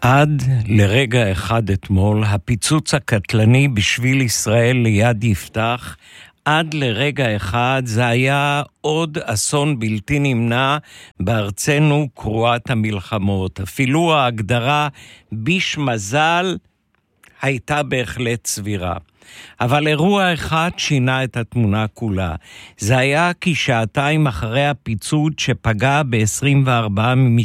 עד לרגע אחד אתמול, הפיצוץ הקטלני בשביל ישראל ליד יפתח, עד לרגע אחד זה היה עוד אסון בלתי נמנע בארצנו קרואת המלחמות. אפילו ההגדרה ביש מזל הייתה בהחלט סבירה. אבל אירוע אחד שינה את התמונה כולה. זה היה כשעתיים אחרי הפיצוץ שפגע ב-24